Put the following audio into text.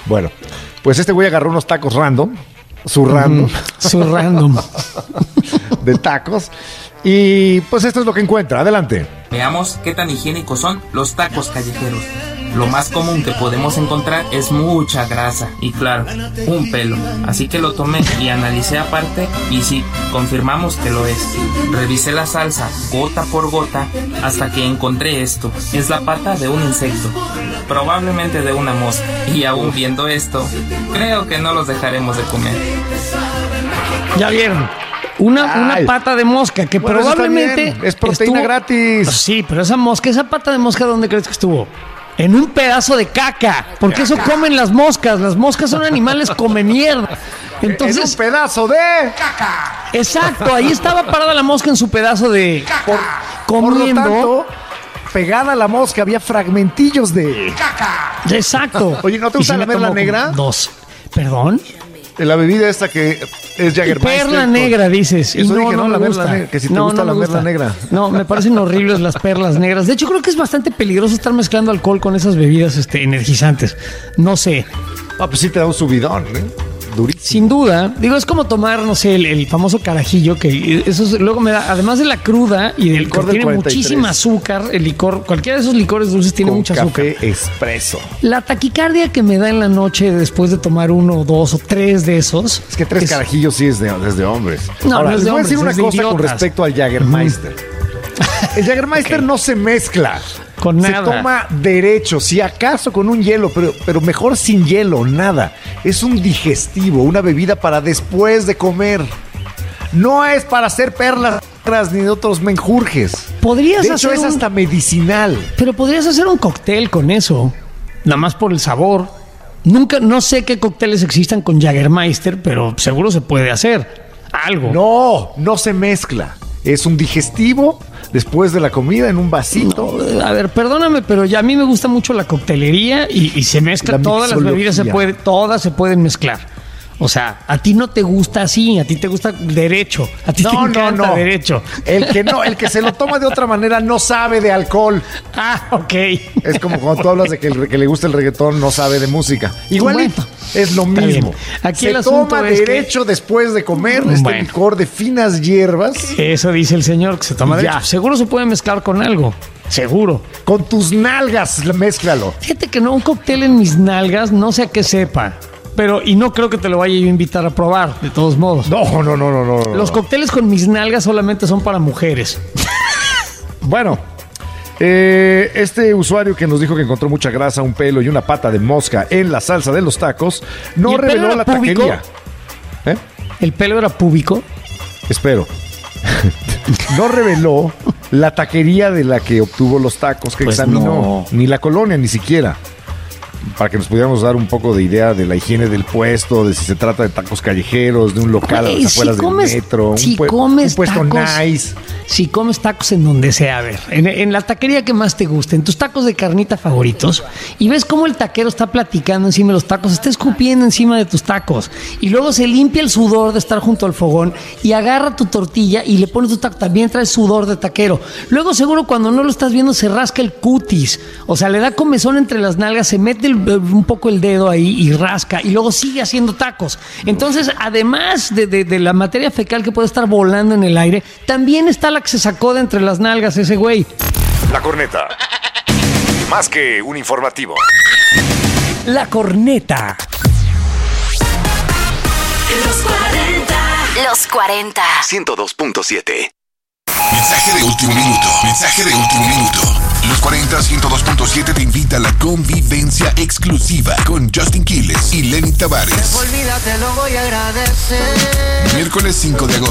Bueno, pues este güey agarró unos tacos random, su random de tacos, y pues esto es lo que encuentra. Adelante. Veamos qué tan higiénicos son los tacos callejeros. Lo más común que podemos encontrar es mucha grasa y, claro, un pelo. Así que lo tomé y analicé aparte y sí, confirmamos que lo es. Revisé la salsa gota por gota hasta que encontré esto. Es la pata de un insecto, probablemente de una mosca. Y aún viendo esto, creo que no los dejaremos de comer. Ya vieron. Una pata de mosca que bueno, probablemente es proteína gratis. Sí, pero esa pata de mosca, ¿dónde crees que estuvo? En un pedazo de caca, porque eso comen las moscas. Las moscas son animales come mierda. Entonces, en un pedazo de caca. Exacto, ahí estaba parada la mosca en su pedazo de caca. Comiendo. Por lo tanto, pegada a la mosca había fragmentillos de caca. Exacto. Oye, ¿no te gusta la perla negra? Dos. ¿Perdón? La bebida esta que es Jägermeister. Perla negra, dices. Eso dije, no, la perla negra. Que si te gusta la perla negra. No, me parecen horribles las perlas negras. De hecho, creo que es bastante peligroso estar mezclando alcohol con esas bebidas energizantes. No sé. Ah, pues sí te da un subidón, ¿eh? Durísimo. Sin duda. Digo, es como tomar, no sé, el famoso carajillo, que eso luego me da, además de la cruda y del que tiene muchísima azúcar, el licor, cualquiera de esos licores dulces tiene mucha azúcar. Café expreso. La taquicardia que me da en la noche después de tomar 1, 2 o 3 de esos. Es que 3 carajillos sí es de hombres. No, ahora, no es de les voy a decir una cosa idiotas. Con respecto al Jägermeister. El Jägermeister no se mezcla. Con nada. Se toma derecho, si acaso con un hielo, pero mejor sin hielo, nada. Es un digestivo, una bebida para después de comer. No es para hacer perlas ni de otros menjurjes. Podrías de hecho, es hasta medicinal. Pero podrías hacer un cóctel con eso, nada más por el sabor. No sé qué cócteles existan con Jägermeister, pero seguro se puede hacer algo. No se mezcla. Es un digestivo después de la comida en un vasito. No, a ver, perdóname, pero ya a mí me gusta mucho la coctelería y se mezcla. Todas las bebidas todas se pueden mezclar. O sea, a ti no te gusta así, a ti te gusta derecho, a ti te encanta derecho. El que se lo toma de otra manera no sabe de alcohol. Ah, ok. Es como cuando tú hablas de que el que le gusta el reggaetón no sabe de música. Igualito, es lo mismo. Aquí se toma derecho después de comer licor de finas hierbas. Eso dice el señor, que se toma derecho. Seguro se puede mezclar con algo. Seguro. Con tus nalgas, mézclalo. Fíjate que no, un cóctel en mis nalgas, no sé a qué sepa. Y no creo que te lo vaya a invitar a probar, de todos modos. No. Los cócteles con mis nalgas solamente son para mujeres. Bueno, este usuario que nos dijo que encontró mucha grasa, un pelo y una pata de mosca en la salsa de los tacos, no reveló la taquería. ¿El pelo era púbico? Espero. No reveló la taquería de la que obtuvo los tacos que examinó. No. Ni la colonia, ni siquiera. Para que nos pudiéramos dar un poco de idea de la higiene del puesto, de si se trata de tacos callejeros, de un local a las afueras del metro, un puesto nice. Si comes tacos en donde sea, a ver, en la taquería que más te guste, en tus tacos de carnita favoritos, y ves cómo el taquero está platicando encima de los tacos, está escupiendo encima de tus tacos, y luego se limpia el sudor de estar junto al fogón, y agarra tu tortilla y le pone tu taco, también trae sudor de taquero. Luego seguro cuando no lo estás viendo se rasca el cutis, o sea, le da comezón entre las nalgas, se mete un poco el dedo ahí y rasca, y luego sigue haciendo tacos. Entonces, además de la materia fecal que puede estar volando en el aire, también está la que se sacó de entre las nalgas ese güey. La Corneta. Más que un informativo. La Corneta. Los 40. 102.7. Mensaje de último minuto. Los 40 102.7 te invita a la convivencia exclusiva con Justin Quiles y Lenny Tavares. Olvídate, lo voy a agradecer. Miércoles 5 de agosto.